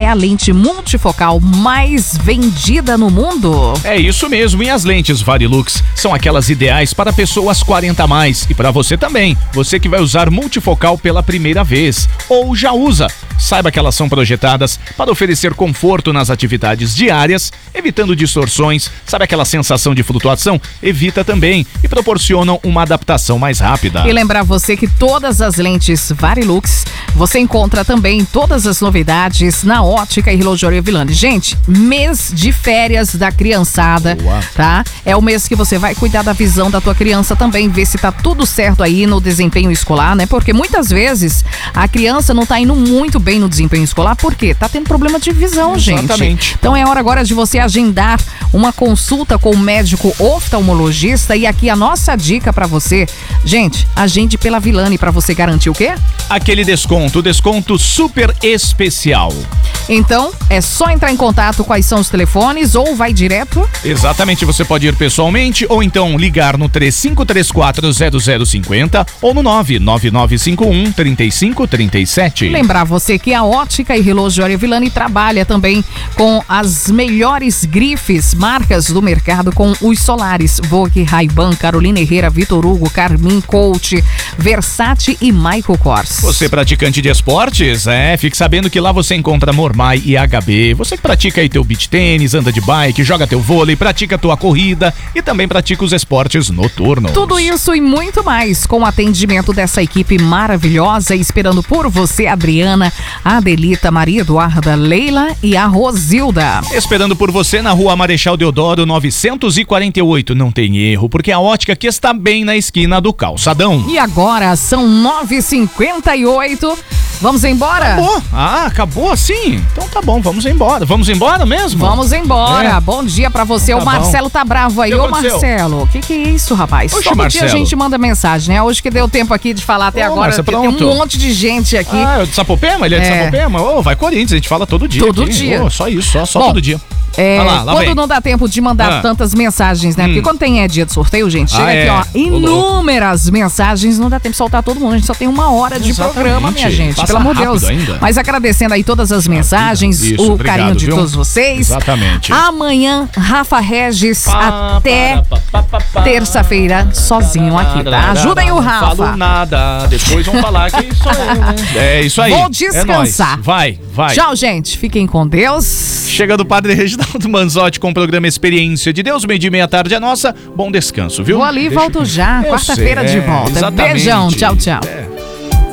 a lente multifocal mais vendida no mundo. É isso mesmo, e as lentes Varilux são aquelas ideais para pessoas 40 a mais e para você também, você que vai usar multifocal pela primeira vez ou já usa. Saiba que elas são projetadas para oferecer conforto nas atividades diárias, evitando distorções. Sabe aquela sensação de flutuação? Evita também e proporcionam uma adaptação mais rápida. E lembrar você que todas as lentes Varilux você encontra também todas as novidades na Ótica e Relojoaria Villani. Gente, mês de férias da criançada, tá? É o mês que você vai cuidar da visão da tua criança também, ver se tá tudo certo aí no desempenho escolar, né? Porque muitas vezes a criança não tá indo muito bem no desempenho escolar, porque tá tendo problema de visão, gente. Então é hora agora de você agendar uma consulta com o médico oftalmologista e aqui a nossa dica pra você. Gente, agende pela Villani pra você garantir o quê? Aquele desconto super especial. Então, é só entrar em contato. Quais são os telefones ou vai direto? Exatamente, você pode ir pessoalmente ou então ligar no 3534-0050 ou no 99951-3537. Lembrar você que a Ótica e Relojoaria Villani trabalha também com as melhores grifes, marcas do mercado, com os solares Vogue, Ray-Ban, Carolina Herrera, Vitor Hugo, Carmin, Coach, Versace e Michael Kors. Você praticante de esportes? Fique sabendo que lá você encontra Mormai e HB. Você que pratica aí teu beach tênis, anda de bike, joga teu vôlei, pratica tua corrida e também pratica os esportes noturnos. Tudo isso e muito mais com o atendimento dessa equipe maravilhosa, esperando por você, Adriana, a Adelita, Maria Eduarda, Leila e a Rosilda. Esperando por você na Rua Marechal Deodoro 948. Não tem erro, porque a Ótica aqui está bem na esquina do Calçadão. E agora são 9h58. Vamos embora? Acabou. Acabou assim? Então tá bom, vamos embora. Vamos embora mesmo? Vamos embora. Bom dia pra você. Então o Marcelo tá bravo aí. Ô, Marcelo, o que é isso, rapaz? Oxe, todo Marcelo. dia a gente manda mensagem, né? Hoje que deu tempo aqui de falar até agora, Marcelo, porque tem um monte de gente aqui. É de Sapopema? Ele é de Sapopema? Vai Corinthians, a gente fala todo dia. Todo aqui. dia. Só isso, só Bom, todo dia. Quando não dá tempo de mandar tantas mensagens, né? Porque quando tem dia de sorteio, gente, chega aqui, ó, inúmeras mensagens, não dá tempo de soltar todo mundo. A gente só tem 1 hora de programa, minha gente. Passa pelo amor de Deus. ainda. Mas agradecendo aí todas as mensagens, o carinho de todos vocês. Exatamente. Amanhã, Rafa Regis, até terça-feira, sozinho aqui, tá? Ajudem o Rafa. Não falo nada, depois vão falar que sou eu, né? É isso aí. Vou descansar. Vai. Tchau, gente. Fiquem com Deus. Chega do Padre Reginaldo Manzotti com o programa Experiência de Deus, 12:30 é nossa. Bom descanso, viu? Vou ali e volto já. Quarta-feira de volta. Exatamente. Beijão. Tchau.